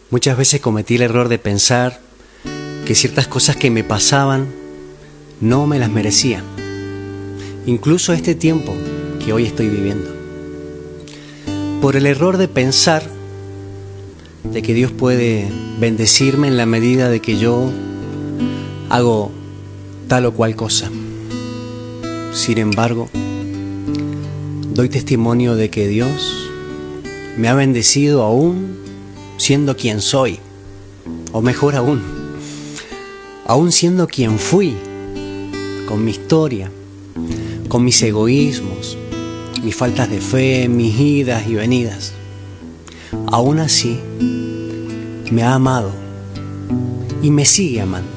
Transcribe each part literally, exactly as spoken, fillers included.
Muchas veces cometí el error de pensar que ciertas cosas que me pasaban no me las merecía. Incluso este tiempo que hoy estoy viviendo. Por el error de pensar de que Dios puede bendecirme en la medida de que yo hago tal o cual cosa. Sin embargo, doy testimonio de que Dios me ha bendecido aún siendo quien soy, o mejor aún, aún siendo quien fui, con mi historia, con mis egoísmos, mis faltas de fe, mis idas y venidas. Aún así, me ha amado y me sigue amando.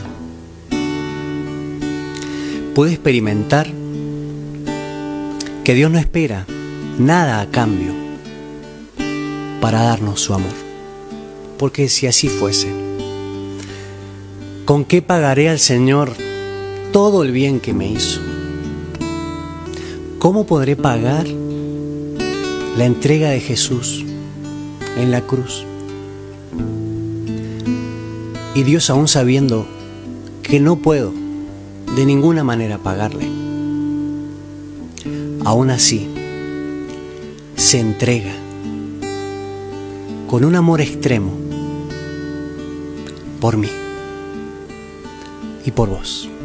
Puedo experimentar que Dios no espera nada a cambio para darnos su amor. Porque si así fuese, ¿con qué pagaré al Señor todo el bien que me hizo? ¿Cómo podré pagar la entrega de Jesús en la cruz? Y Dios, aún sabiendo que no puedo de ninguna manera pagarle, aún así se entrega con un amor extremo por mí y por vos.